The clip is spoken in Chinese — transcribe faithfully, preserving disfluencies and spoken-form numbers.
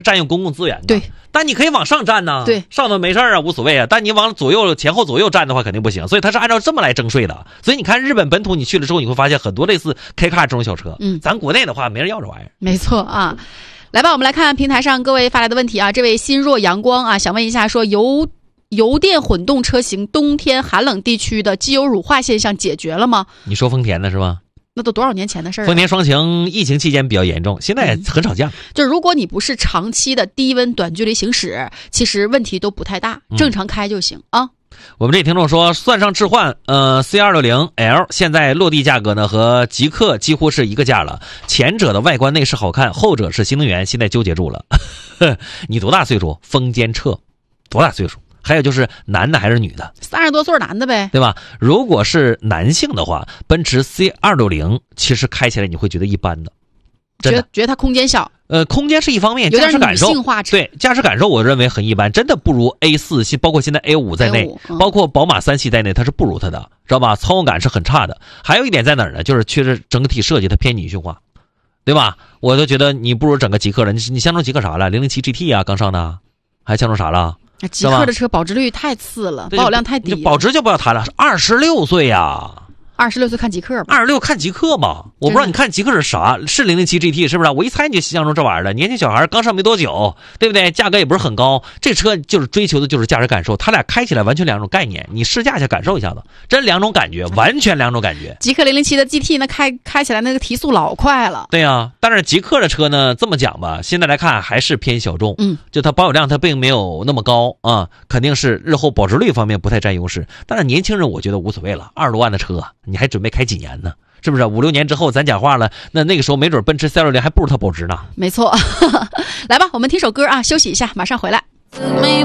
占用公共资源的。 对， 但你可以往上站呢， 对， 上头没事啊，无所谓啊。但你往左右前后左右站的话，肯定不行。所以它是按照这么来征税的。所以你看日本本土，你去了之后，你会发现很多类似 K car 这种小车。 嗯， 咱国内的话，没人要这玩意儿。 没错啊。来吧，我们来看平台上各位发来的问题啊。这位心若阳光啊，想问一下，说油油电混动车型冬天寒冷地区的机油乳化现象解决了吗？ 你说丰田的是吧？ 那都多少年前的事儿了。 丰田双擎疫情期间比较严重，现在很少见。嗯、 就如果你不是长期的低温短距离行驶，其实问题都不太大，正常开就行、嗯、啊。 我们这听众说，算上置换，呃 C 二六零 L 现在落地价格呢和极氪几乎是一个价了。前者的外观内饰好看，后者是新能源，现在纠结住了。你多大岁数？风间彻多大岁数？还有就是男的还是女的？ 三十多岁男的呗， 对吧？如果是男性的话，奔驰 C 二六零 其实开起来你会觉得一般的， 觉得觉得它空间小。 呃，空间是一方面， 有点驾驶感受女性化车， 对驾驶感受，我认为很一般，真的不如 A 四，包括现在 A 五 在内， A 五、嗯，包括宝马三系在内，它是不如它的，知道吧？操控感是很差的。还有一点在哪儿呢？就是确实整体设计它偏女性化，对吧？我都觉得你不如整个极氪了，你你相中极氪啥了？零零七 G T 啊，刚上的，还相中啥了？ 极氪的车保值率太次了，保有量太低了， 保值就不要谈了。二十六岁呀。 二十六岁看极氪吧， 二十六看极氪吧，我不知道你看极氪是啥，是零零七 G T 是不是？我一猜你就相中这玩意儿了。年轻小孩刚上没多久，对不对？价格也不是很高，这车就是追求的就是驾驶感受，它俩开起来完全两种概念。你试驾一下感受一下子，真两种感觉，完全两种感觉。 极氪零零七的 G T 那开开起来那个提速老快了。 对啊，但是极氪的车呢，这么讲吧，现在来看还是偏小众， 嗯， 就它保有量它并没有那么高啊，肯定是日后保值率方面不太占优势。但是年轻人我觉得无所谓了，二十多万的车，你还准备开几年？呢，是不是五六年之后咱讲话了？那那个时候没准奔驰三六零还不如它保值呢。 没错，来吧，我们听首歌啊，休息一下，马上回来。